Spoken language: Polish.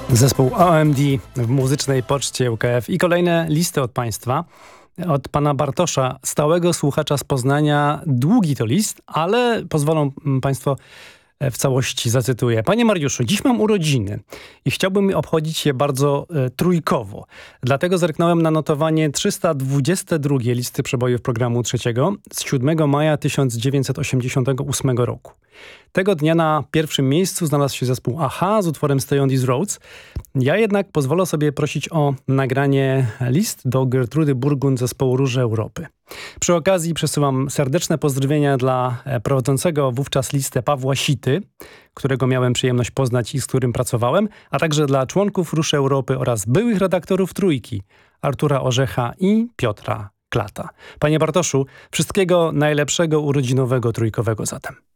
Zespół OMD w muzycznej poczcie UKF i kolejne listy od państwa. Od pana Bartosza, stałego słuchacza z Poznania. Długi to list, ale pozwolą państwo w całości zacytuję. Panie Mariuszu, dziś mam urodziny i chciałbym obchodzić je bardzo trójkowo. Dlatego zerknąłem na notowanie 322 listy przebojów programu trzeciego z 7 maja 1988 roku. Tego dnia na pierwszym miejscu znalazł się zespół Aha z utworem Stay on These Roads. Ja jednak pozwolę sobie prosić o nagranie list do Gertrudy Burgund zespołu Róże Europy. Przy okazji przesyłam serdeczne pozdrowienia dla prowadzącego wówczas listę Pawła Sity, którego miałem przyjemność poznać i z którym pracowałem, a także dla członków Róż Europy oraz byłych redaktorów Trójki, Artura Orzecha i Piotra Klata. Panie Bartoszu, wszystkiego najlepszego urodzinowego trójkowego zatem.